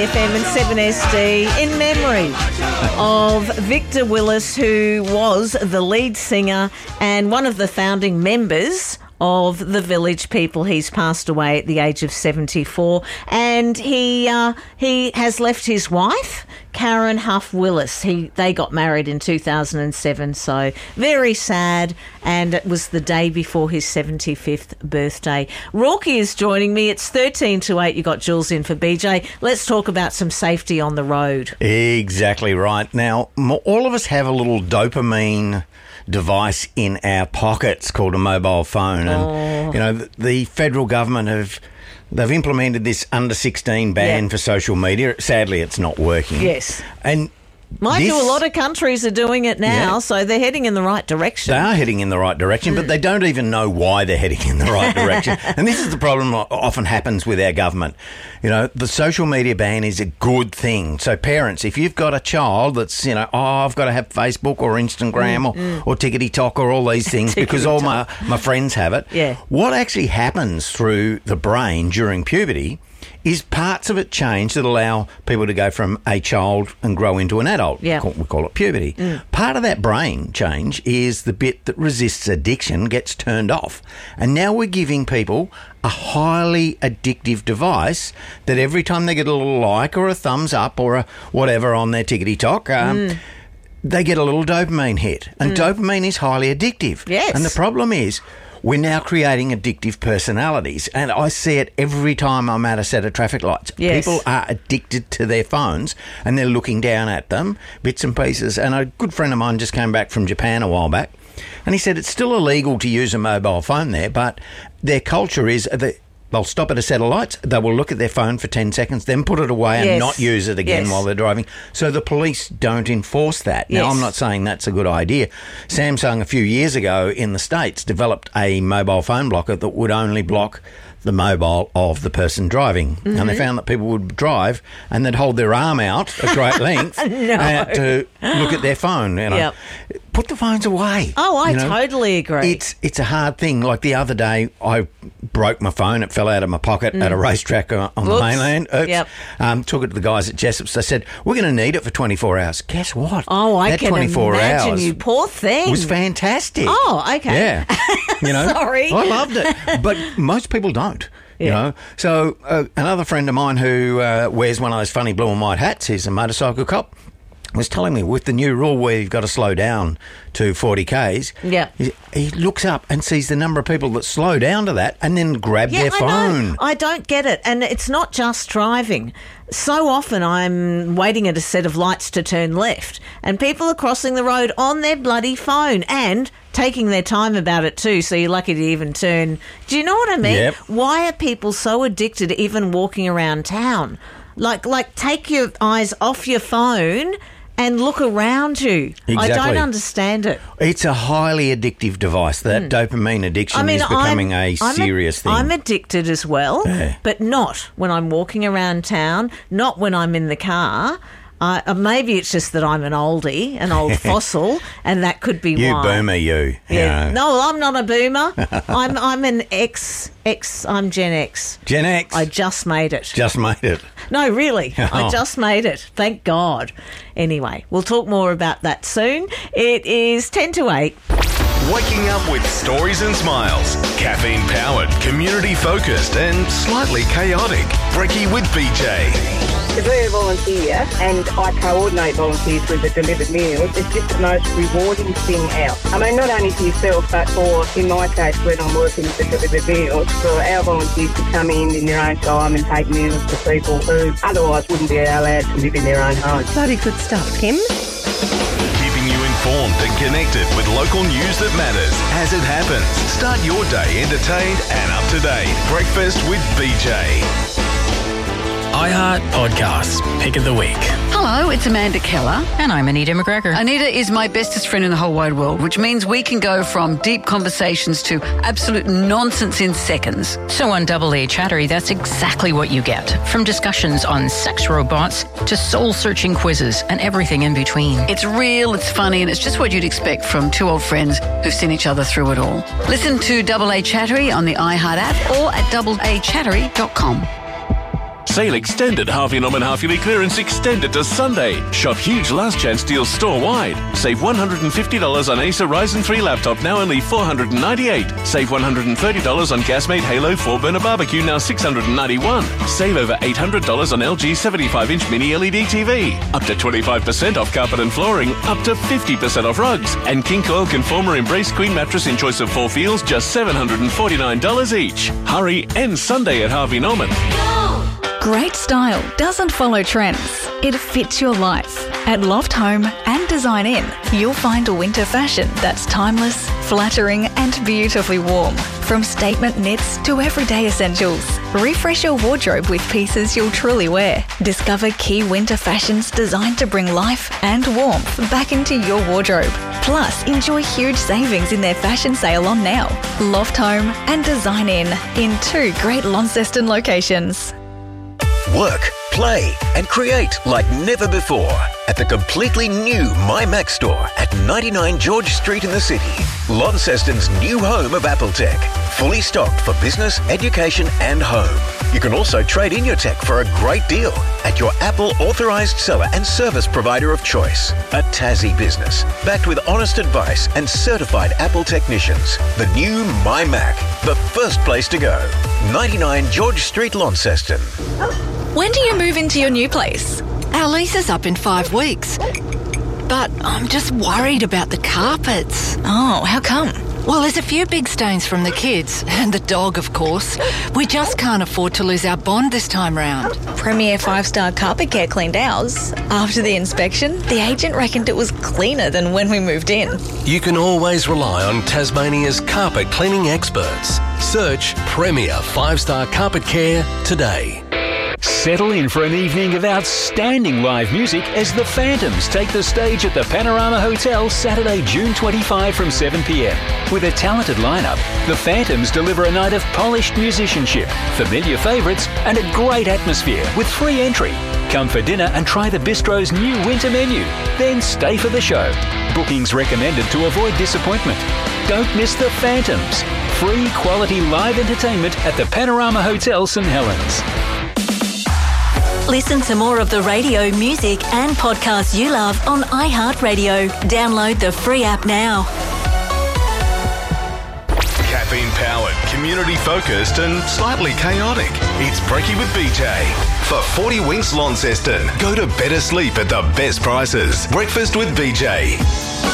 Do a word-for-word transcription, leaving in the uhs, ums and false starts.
F M and seven S D in memory of Victor Willis, who was the lead singer and one of the founding members of the Village People. He's passed away at the age of seventy-four, and he uh, he has left his wife, Karen Huff Willis. He they got married in two thousand seven, so very sad, and it was the day before his seventy-fifth birthday. Rorky is joining me. It's thirteen to eight. You got Jules in for B J. Let's talk about some safety on the road. Exactly right. Now, all of us have a little dopamine device in our pockets called a mobile phone, and oh. you know the, the federal government have they've implemented this under sixteen ban yeah. for social media. Sadly, it's not working. Yes, and mind this, you, a lot of countries are doing it now, yeah. so they're heading in the right direction. They are heading in the right direction, mm. but they don't even know why they're heading in the right direction. And this is the problem that often happens with our government. You know, the social media ban is a good thing. So parents, if you've got a child that's, you know, oh, I've got to have Facebook or Instagram mm, or, mm. or Tickety-Tock or all these things because all my, my friends have it. Yeah. What actually happens through the brain during puberty is parts of it change that allow people to go from a child and grow into an adult. Yeah. We call it puberty. Mm. Part of that brain change is the bit that resists addiction gets turned off. And now we're giving people a highly addictive device that every time they get a little like or a thumbs up or a whatever on their Tickety-Tock, um, mm. they get a little dopamine hit. And mm. dopamine is highly addictive. Yes. And the problem is, we're now creating addictive personalities, and I see it every time I'm at a set of traffic lights. Yes. People are addicted to their phones, and they're looking down at them, bits and pieces. And a good friend of mine just came back from Japan a while back, and he said it's still illegal to use a mobile phone there, but their culture is that they'll stop at a set of lights, they will look at their phone for ten seconds, then put it away and yes. not use it again yes. while they're driving. So the police don't enforce that. Now, yes. I'm not saying that's a good idea. Samsung, a few years ago in the States, developed a mobile phone blocker that would only block the mobile of the person driving. Mm-hmm. And they found that people would drive and they'd hold their arm out at great length no. uh, to look at their phone. You know. Yep. Put the phones away. Oh, I you know? totally agree. It's it's a hard thing. Like the other day, I broke my phone. It fell out of my pocket mm. at a racetrack on, on the mainland. Oops. Yep. Um, took it to the guys at Jessop's. They said, we're going to need it for twenty-four hours. Guess what? Oh, I that can twenty-four imagine hours you. Poor thing. was fantastic. Oh, okay. Yeah. You know, Sorry. I loved it. But most people don't. You yeah. know, so uh, another friend of mine who uh, wears one of those funny blue and white hats, he's a motorcycle cop, was telling me with the new rule where you've got to slow down to forty kays, yeah. he, he looks up and sees the number of people that slow down to that and then grab yeah, their phone. I know. I don't get it. And it's not just driving. So often I'm waiting at a set of lights to turn left and people are crossing the road on their bloody phone and taking their time about it too, so you're lucky to even turn. Do you know what I mean? Yep. Why are people so addicted to even walking around town? Like, like take your eyes off your phone and look around you. Exactly. I don't understand it. It's a highly addictive device. That mm. dopamine addiction I mean, is becoming I'm, a I'm serious a, thing. I'm addicted as well, yeah. but not when I'm walking around town, not when I'm in the car. Uh, maybe it's just that I'm an oldie, an old fossil, and that could be you why. You boomer, you. Yeah. You know. No, I'm not a boomer. I'm I'm an X. X. I'm Gen X. Gen X. I just made it. Just made it. No, really. Oh. I just made it. Thank God. Anyway, we'll talk more about that soon. It is ten to eight. Waking up with stories and smiles. Caffeine powered, community focused, and slightly chaotic. Brekkie with B J. To be a volunteer, and I coordinate volunteers with the delivered meals, it's just the most rewarding thing out. I mean, not only for yourself, but for, in my case, when I'm working with the delivered meals, for our volunteers to come in in their own time and take meals to people who otherwise wouldn't be allowed to live in their own homes. Bloody good stuff, Kim. Keeping you informed and connected with local news that matters as it happens. Start your day entertained and up to date. Breakfast with B J. iHeart Podcasts, Pick of the Week. Hello, it's Amanda Keller. And I'm Anita McGregor. Anita is my bestest friend in the whole wide world, which means we can go from deep conversations to absolute nonsense in seconds. So on Double A Chattery, that's exactly what you get. From discussions on sex robots to soul-searching quizzes and everything in between. It's real, it's funny, and it's just what you'd expect from two old friends who've seen each other through it all. Listen to Double A Chattery on the iHeart app or at double a chattery dot com. Sale extended. Harvey Norman half yearly clearance extended to Sunday. Shop huge last chance deals store-wide. Save one hundred fifty dollars on Acer Ryzen three laptop, now only four hundred ninety-eight dollars. Save one hundred thirty dollars on Gasmate Halo four burner barbecue, now six hundred ninety-one dollars. Save over eight hundred dollars on L G seventy-five inch mini L E D T V. Up to twenty-five percent off carpet and flooring. Up to fifty percent off rugs. And King Coil Conformer Embrace Queen mattress in choice of four feels, just seven hundred forty-nine dollars each. Hurry, end Sunday at Harvey Norman. Great style doesn't follow trends. It fits your life. At Loft Home and Design Inn, you'll find a winter fashion that's timeless, flattering and beautifully warm. From statement knits to everyday essentials, refresh your wardrobe with pieces you'll truly wear. Discover key winter fashions designed to bring life and warmth back into your wardrobe. Plus, enjoy huge savings in their fashion sale on now. Loft Home and Design Inn in two great Launceston locations. Work, play and create like never before at the completely new MyMac store at ninety-nine George Street in the city. Launceston's new home of Apple Tech. Fully stocked for business, education and home. You can also trade in your tech for a great deal at your Apple authorised seller and service provider of choice. A Tassie business, backed with honest advice and certified Apple technicians. The new MyMac, the first place to go. ninety-nine George Street, Launceston. When do you move into your new place? Our lease is up in five weeks. But I'm just worried about the carpets. Oh, how come? Well, there's a few big stains from the kids, and the dog, of course. We just can't afford to lose our bond this time round. Premier five-star Carpet Care cleaned ours. After the inspection, the agent reckoned it was cleaner than when we moved in. You can always rely on Tasmania's carpet cleaning experts. Search Premier five-star Carpet Care today. Settle in for an evening of outstanding live music as the Phantoms take the stage at the Panorama Hotel Saturday, June twenty-fifth from seven p m. With a talented lineup, the Phantoms deliver a night of polished musicianship, familiar favourites and a great atmosphere with free entry. Come for dinner and try the bistro's new winter menu. Then stay for the show. Bookings recommended to avoid disappointment. Don't miss the Phantoms. Free quality live entertainment at the Panorama Hotel St Helens. Listen to more of the radio, music and podcasts you love on iHeartRadio. Download the free app now. Caffeine-powered, community-focused and slightly chaotic. It's Brekkie with B J. For forty winks Launceston, go to better sleep at the best prices. Breakfast with B J.